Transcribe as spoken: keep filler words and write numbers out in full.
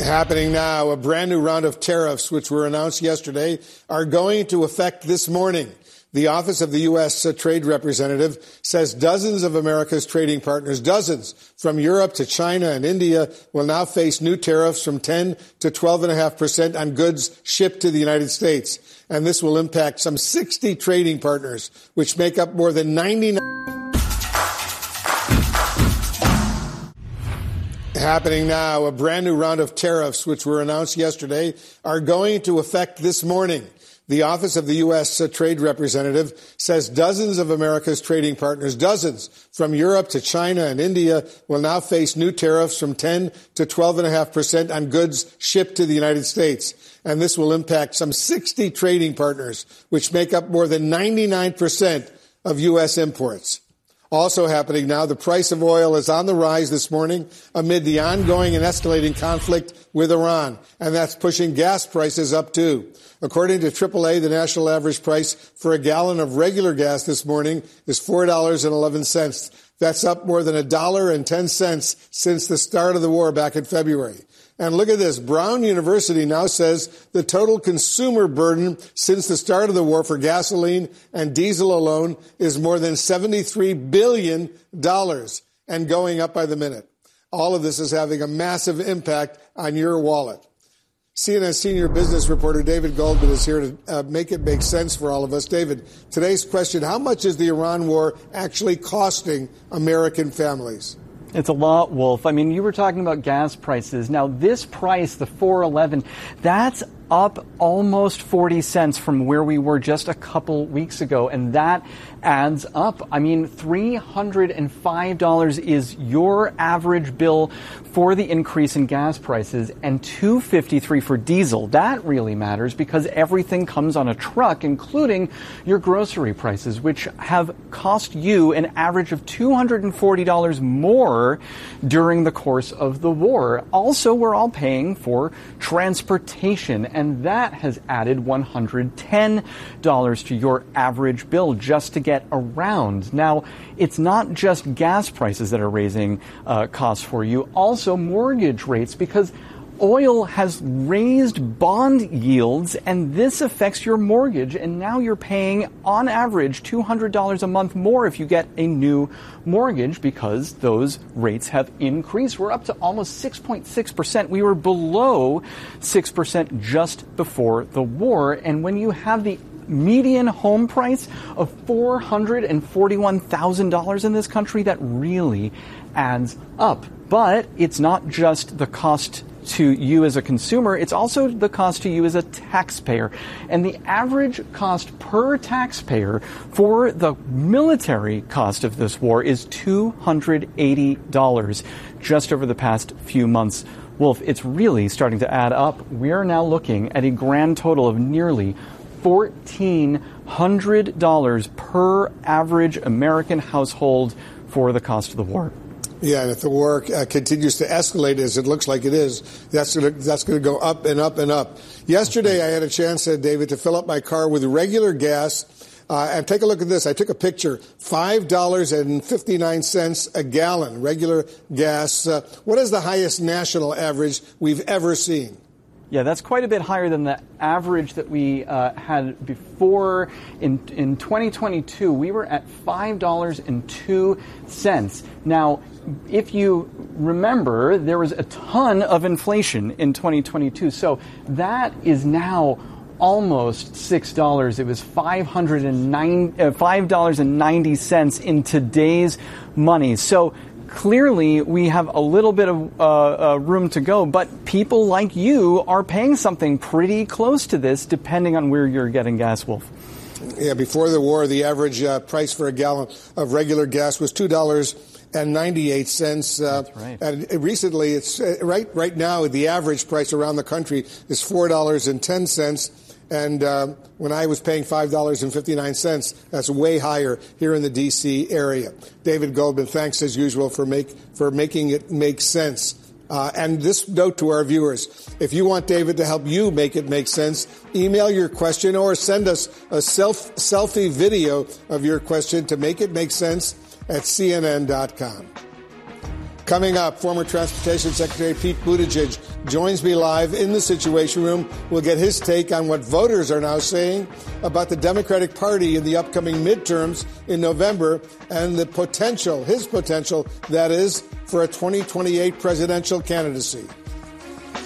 Happening now, a brand new round of tariffs, which were announced yesterday, are going into effect this morning. The Office of the U S Trade Representative says dozens of America's trading partners, dozens from Europe to China and India, will now face new tariffs from ten to twelve point five percent on goods shipped to the United States. And this will impact some sixty trading partners, which make up more than ninety-nine. Happening now, a brand new round of tariffs, which were announced yesterday, are going into effect this morning. The Office of the U S Trade Representative says dozens of America's trading partners, dozens from Europe to China and India, will now face new tariffs from ten to twelve point five percent on goods shipped to the United States. And this will impact some sixty trading partners, which make up more than ninety-nine percent of U S imports. Also happening now, the price of oil is on the rise this morning amid the ongoing and escalating conflict with Iran, and that's pushing gas prices up too. According to triple A, the national average price for a gallon of regular gas this morning is four dollars and eleven cents. That's up more than a dollar and ten cents since the start of the war back in February. And look at this. Brown University now says the total consumer burden since the start of the war for gasoline and diesel alone is more than seventy-three billion dollars and going up by the minute. All of this is having a massive impact on your wallet. C N N senior business reporter David Goldman is here to uh, make it make sense for all of us. David, today's question, how much is the Iran war actually costing American families? It's a lot, Wolf. I mean, you were talking about gas prices. Now, this price, the four eleven, that's up almost forty cents from where we were just a couple weeks ago, and that adds up. I mean, three hundred five dollars is your average bill for the increase in gas prices, and two hundred fifty-three dollars for diesel. That really matters because everything comes on a truck, including your grocery prices, which have cost you an average of two hundred forty dollars more during the course of the war. Also, we're all paying for transportation, and that has added one hundred ten dollars to your average bill just to get around. Now, it's not just gas prices that are raising uh, costs for you, also mortgage rates, because oil has raised bond yields, and this affects your mortgage, and now you're paying, on average, two hundred dollars a month more if you get a new mortgage because those rates have increased. We're up to almost six point six percent. We were below six percent just before the war, and when you have the median home price of four hundred forty-one thousand dollars in this country, that really adds up. But it's not just the cost to you as a consumer, it's also the cost to you as a taxpayer. And the average cost per taxpayer for the military cost of this war is two hundred eighty dollars just over the past few months. Wolf, it's really starting to add up. We are now looking at a grand total of nearly fourteen hundred dollars per average American household for the cost of the war. Yeah, and if the war uh, continues to escalate as it looks like it is, that's going to that's going to go up and up and up. Yesterday, I had a chance, uh, David, to fill up my car with regular gas. Uh, and take a look at this. I took a picture. five dollars and fifty-nine cents a gallon, regular gas. Uh, what is the highest national average we've ever seen? Yeah, that's quite a bit higher than the average that we uh, had before. In in twenty twenty-two, we were at five dollars and two cents. Now, if you remember, there was a ton of inflation in twenty twenty-two, so that is now almost six dollars. It was five hundred nine, uh, five dollars and ninety cents in today's money. So clearly, we have a little bit of uh, uh, room to go, but people like you are paying something pretty close to this, depending on where you're getting gas, Wolf. Yeah, before the war, the average uh, price for a gallon of regular gas was two dollars and ninety-eight cents. Uh, That's right. And recently, it's uh, right right now, the average price around the country is four dollars and ten cents. And uh, when I was paying five dollars and fifty-nine cents, that's way higher here in the D C area. David Goldman, thanks as usual for make for making it make sense. Uh, and this note to our viewers, if you want David to help you make it make sense, email your question or send us a self selfie video of your question to make it make sense at C N N dot com. Coming up, former Transportation Secretary Pete Buttigieg joins me live in the Situation Room. We'll get his take on what voters are now saying about the Democratic Party in the upcoming midterms in November and the potential, his potential, that is, for a twenty twenty-eight presidential candidacy.